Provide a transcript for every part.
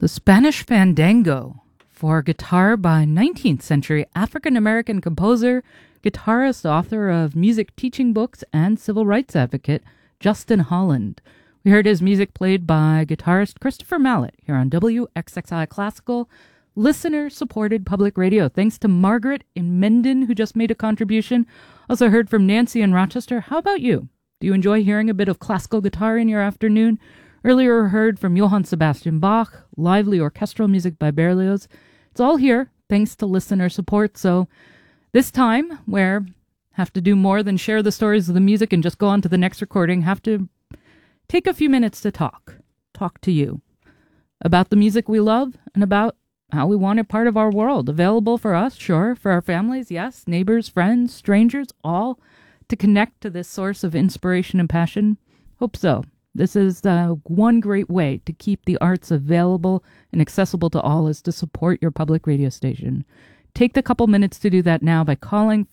The Spanish Fandango, for guitar by 19th century African-American composer, guitarist, author of music teaching books, and civil rights advocate, Justin Holland. We heard his music played by guitarist Christopher Mallett here on WXXI Classical, listener-supported public radio. Thanks to Margaret in Mendon, who just made a contribution. Also heard from Nancy in Rochester. How about you? Do you enjoy hearing a bit of classical guitar in your afternoon? Earlier heard from Johann Sebastian Bach, lively orchestral music by Berlioz. It's all here, thanks to listener support. So this time, where have to do more than share the stories of the music and just go on to the next recording, have to take a few minutes to talk to you about the music we love and about how we want it part of our world, available for us, sure, for our families, yes, neighbors, friends, strangers, all to connect to this source of inspiration and passion. Hope so. This is one great way to keep the arts available and accessible to all, is to support your public radio station. Take the couple minutes to do that now by calling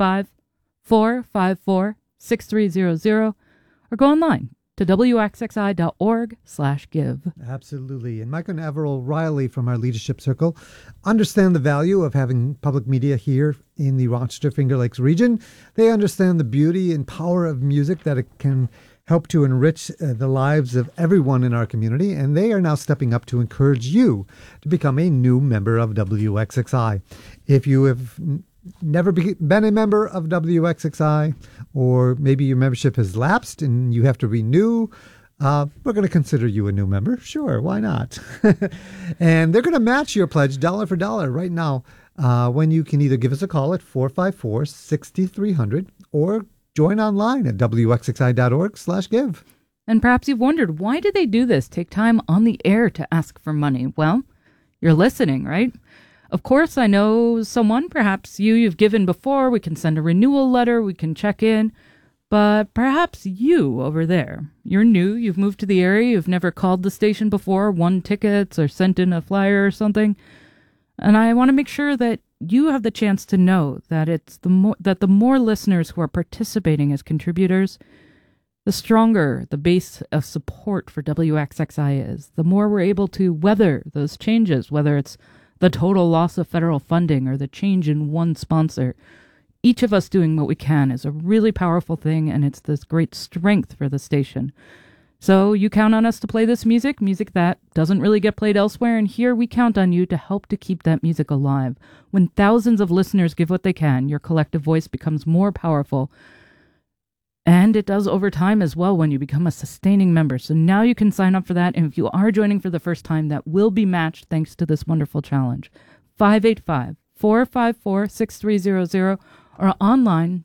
585-454-6300 or go online to wxxi.org/give. Absolutely. And Mike and Everell Riley from our Leadership Circle understand the value of having public media here in the Rochester Finger Lakes region. They understand the beauty and power of music, that it can help to enrich the lives of everyone in our community, and they are now stepping up to encourage you to become a new member of WXXI. If you have never been a member of WXXI, or maybe your membership has lapsed and you have to renew, we're going to consider you a new member. Sure, why not? And they're going to match your pledge dollar for dollar right now when you can either give us a call at 454-6300 or join online at wxxi.org/give. And perhaps you've wondered, why do they do this? Take time on the air to ask for money. Well, you're listening, right? Of course, I know someone, perhaps you've given before. We can send a renewal letter. We can check in. But perhaps you over there, you're new. You've moved to the area. You've never called the station before, won tickets, or sent in a flyer or something. And I want to make sure that you have the chance to know that the more listeners who are participating as contributors, the stronger the base of support for WXXI is. The more we're able to weather those changes, whether it's the total loss of federal funding or the change in one sponsor. Each of us doing what we can is a really powerful thing, and it's this great strength for the station. So you count on us to play this music that doesn't really get played elsewhere, and here we count on you to help to keep that music alive. When thousands of listeners give what they can, your collective voice becomes more powerful. And it does over time as well when you become a sustaining member. So now you can sign up for that, and if you are joining for the first time, that will be matched thanks to this wonderful challenge. 585-454-6300 or online,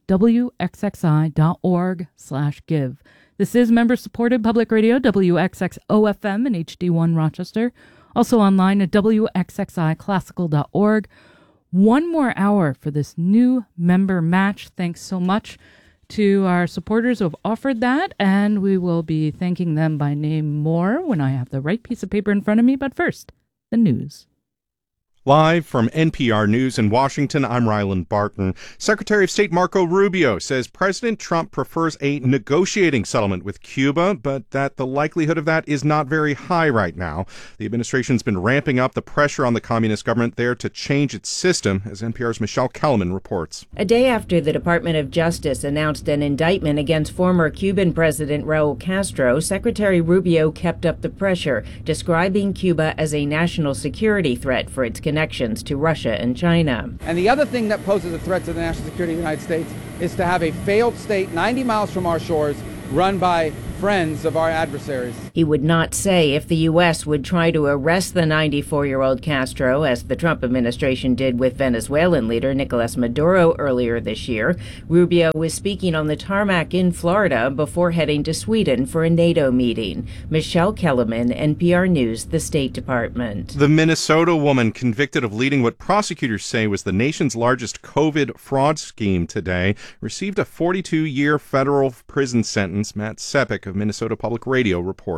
wxxi.org/give. This is member-supported public radio, WXXOFM in HD1 Rochester. Also online at wxxiclassical.org. One more hour for this new member match. Thanks so much to our supporters who have offered that, and we will be thanking them by name more when I have the right piece of paper in front of me. But first, the news. Live from NPR News in Washington, I'm Ryland Barton. Secretary of State Marco Rubio says President Trump prefers a negotiating settlement with Cuba, but that the likelihood of that is not very high right now. The administration's been ramping up the pressure on the communist government there to change its system, as NPR's Michelle Kellerman reports. A day after the Department of Justice announced an indictment against former Cuban President Raul Castro, Secretary Rubio kept up the pressure, describing Cuba as a national security threat for its connections to Russia and China. And the other thing that poses a threat to the national security of the United States is to have a failed state 90 miles from our shores run by friends of our adversaries. He would not say if the U.S. would try to arrest the 94-year-old Castro, as the Trump administration did with Venezuelan leader Nicolas Maduro earlier this year. Rubio was speaking on the tarmac in Florida before heading to Sweden for a NATO meeting. Michelle Kellerman, NPR News, the State Department. The Minnesota woman convicted of leading what prosecutors say was the nation's largest COVID fraud scheme today received a 42-year federal prison sentence. Matt Sepik of Minnesota Public Radio reports.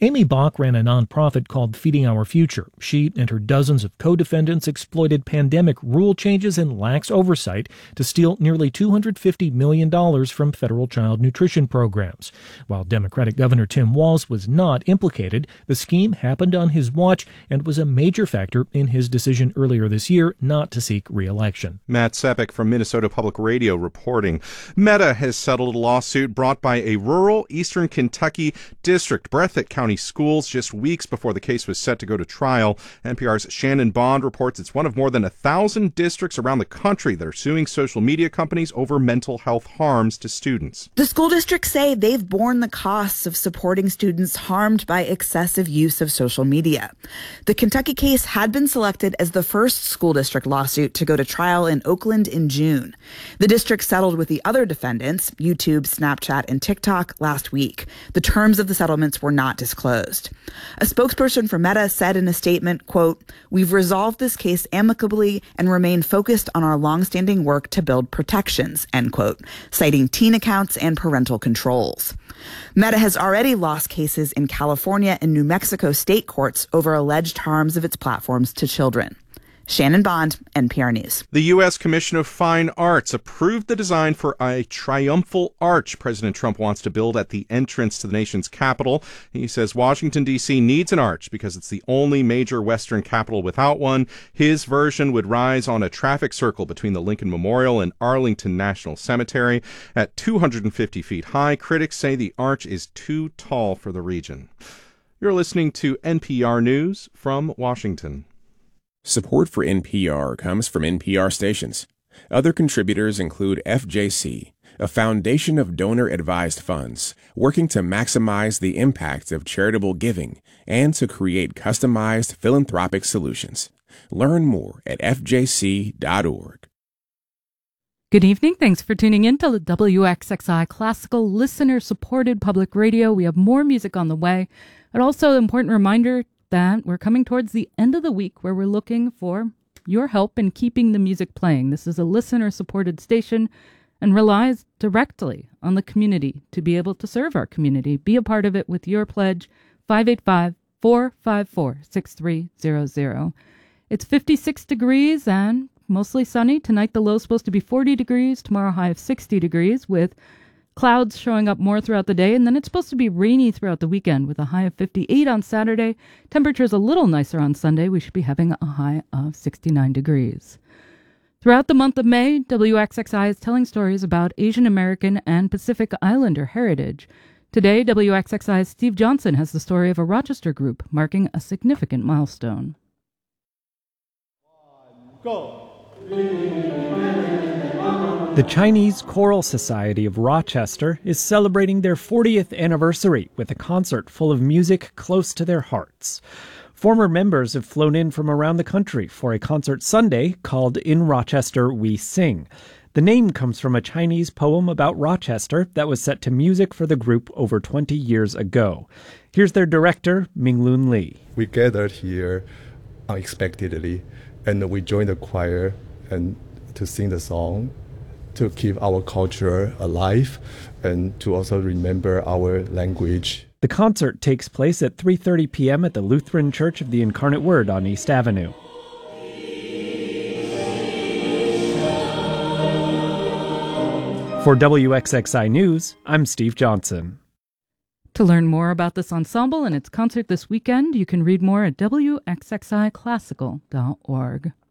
Amy Bach ran a nonprofit called Feeding Our Future. She and her dozens of co-defendants exploited pandemic rule changes and lax oversight to steal nearly $250 million from federal child nutrition programs. While Democratic Governor Tim Walz was not implicated, the scheme happened on his watch and was a major factor in his decision earlier this year not to seek re-election. Matt Sepik from Minnesota Public Radio reporting. Meta has settled a lawsuit brought by a rural eastern Kentucky district, Breathitt County Schools, just weeks before the case was set to go to trial. NPR's Shannon Bond reports it's one of more than 1,000 districts around the country that are suing social media companies over mental health harms to students. The school districts say they've borne the costs of supporting students harmed by excessive use of social media. The Kentucky case had been selected as the first school district lawsuit to go to trial in Oakland in June. The district settled with the other defendants, YouTube, Snapchat, and TikTok, last week. The terms of the settlements were not disclosed. A spokesperson for Meta said in a statement, quote, "We've resolved this case amicably and remain focused on our longstanding work to build protections," end quote, citing teen accounts and parental controls. Meta has already lost cases in California and New Mexico state courts over alleged harms of its platforms to children. Shannon Bond, NPR News. The U.S. Commission of Fine Arts approved the design for a triumphal arch President Trump wants to build at the entrance to the nation's capital. He says Washington, D.C. needs an arch because it's the only major Western capital without one. His version would rise on a traffic circle between the Lincoln Memorial and Arlington National Cemetery. At 250 feet high, critics say the arch is too tall for the region. You're listening to NPR News from Washington. Support for NPR comes from NPR stations. Other contributors include FJC, a foundation of donor-advised funds working to maximize the impact of charitable giving and to create customized philanthropic solutions. Learn more at fjc.org. Good evening. Thanks for tuning in to the WXXI Classical Listener-Supported Public Radio. We have more music on the way. And also an important reminder that we're coming towards the end of the week where we're looking for your help in keeping the music playing. This is a listener-supported station and relies directly on the community to be able to serve our community. Be a part of it with your pledge, 585-454-6300. It's 56 degrees and mostly sunny. Tonight the low is supposed to be 40 degrees, tomorrow high of 60 degrees with clouds showing up more throughout the day, and then it's supposed to be rainy throughout the weekend with a high of 58 on Saturday. Temperatures a little nicer on Sunday. We should be having a high of 69 degrees. Throughout the month of May, WXXI is telling stories about Asian American and Pacific Islander heritage. Today, WXXI's Steve Johnson has the story of a Rochester group marking a significant milestone. Go! The Chinese Choral Society of Rochester is celebrating their 40th anniversary with a concert full of music close to their hearts. Former members have flown in from around the country for a concert Sunday called In Rochester We Sing. The name comes from a Chinese poem about Rochester that was set to music for the group over 20 years ago. Here's their director, Minglun Li. We gathered here unexpectedly, and we joined the choir and to sing the song, to keep our culture alive and to also remember our language. The concert takes place at 3:30 p.m. at the Lutheran Church of the Incarnate Word on East Avenue. For WXXI News, I'm Steve Johnson. To learn more about this ensemble and its concert this weekend, you can read more at WXXIClassical.org.